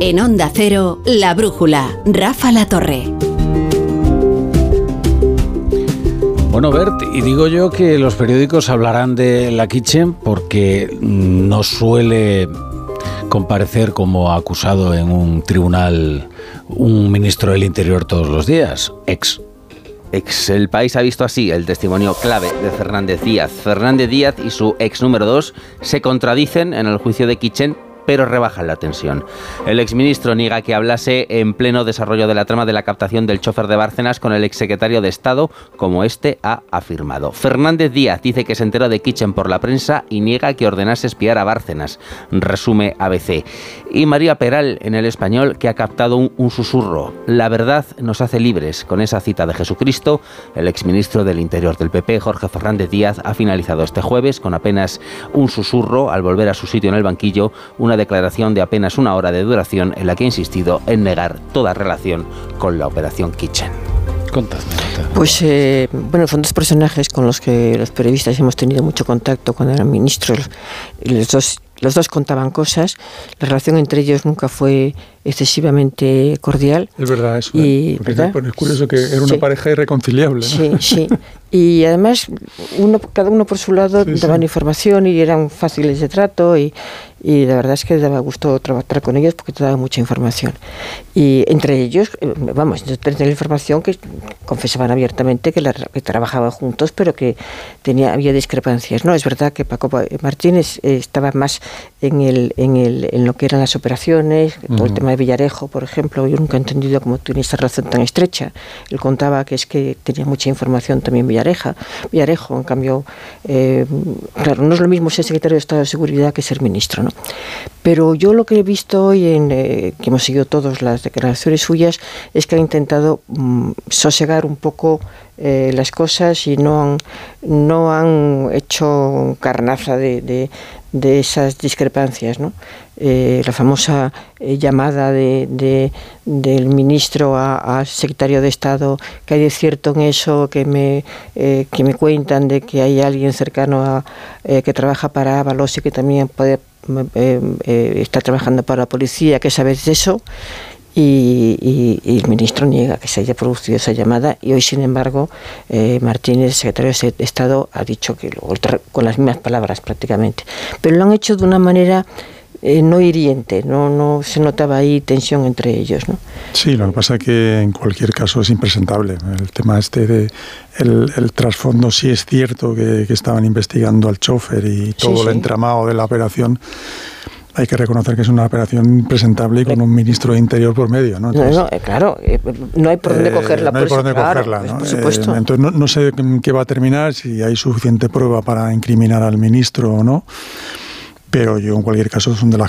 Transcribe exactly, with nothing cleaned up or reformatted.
En Onda Cero, La Brújula, Rafa La Torre. Bueno, Bert, y digo yo que los periódicos hablarán de la Kitchen porque no suele comparecer como acusado en un tribunal un ministro del Interior todos los días, ex. Ex. El País ha visto así el testimonio clave de Fernández Díaz. Fernández Díaz y su ex número dos se contradicen en el juicio de Kitchen, pero rebajan la tensión. El exministro niega que hablase en pleno desarrollo de la trama de la captación del chofer de Bárcenas con el exsecretario de Estado, como este ha afirmado. Fernández Díaz dice que se enteró de Kitchen por la prensa y niega que ordenase espiar a Bárcenas, resume A B C. Y María Peral, en El Español, que ha captado un, un susurro. La verdad nos hace libres. Con esa cita de Jesucristo, el exministro del Interior del P P, Jorge Fernández Díaz, ha finalizado este jueves con apenas un susurro al volver a su sitio en el banquillo, una declaración de apenas una hora de duración en la que ha insistido en negar toda relación con la operación Kitchen. Contadme. Pues, eh, bueno, son dos personajes con los que los periodistas hemos tenido mucho contacto cuando eran ministros. Los dos, los dos contaban cosas. La relación entre ellos nunca fue excesivamente cordial. Es verdad eso. Y, porque ¿verdad? Es curioso que era una Sí. pareja irreconciliable, ¿no? Sí, sí. Y además, uno, cada uno por su lado Sí, daban sí. información y eran fáciles de trato y, y la verdad es que daba gusto trabajar con ellos porque te daban mucha información. Y entre ellos, eh, vamos, entre la información que confesaban abiertamente que, la, que trabajaban juntos, pero que tenía había discrepancias. No, es verdad que Paco Martínez eh, estaba más en el, en el en lo que eran las operaciones, todo uh-huh. el tema de Villarejo, por ejemplo. Yo nunca he entendido cómo tiene esa relación tan estrecha. Él contaba que es que tenía mucha información también Villarejo. Villarejo, en cambio, eh, claro, no es lo mismo ser secretario de Estado de Seguridad que ser ministro, ¿no? Pero yo lo que he visto hoy, en, eh, que hemos seguido todas las declaraciones suyas, es que ha intentado mm, sosegar un poco eh, las cosas y no han, no han hecho carnaza de, de, de esas discrepancias, ¿no? Eh, la famosa eh, llamada de, de, del ministro al secretario de Estado, que hay de cierto en eso, que me, eh, que me cuentan de que hay alguien cercano a, eh, que trabaja para Ábalos y que también puede, eh, eh, está trabajando para la policía, que sabes de eso. Y, y, y el ministro niega que se haya producido esa llamada y hoy, sin embargo, eh, Martínez, secretario de Estado, ha dicho que lo, con las mismas palabras prácticamente, pero lo han hecho de una manera eh, no hiriente, no, no se notaba ahí tensión entre ellos, ¿no? Sí, lo que pasa es que en cualquier caso es impresentable. El tema este de el, el trasfondo, sí es cierto que, que estaban investigando al chofer y todo sí, el sí. entramado de la operación. Hay que reconocer que es una operación impresentable y con un ministro de Interior por medio, ¿no? Entonces, no, no, claro, no hay por dónde cogerla. Eh, no hay por dónde claro, cogerla, pues, ¿no? por supuesto. Eh, entonces no, no sé qué va a terminar, si hay suficiente prueba para incriminar al ministro o no. Pero yo, en cualquier caso, son de las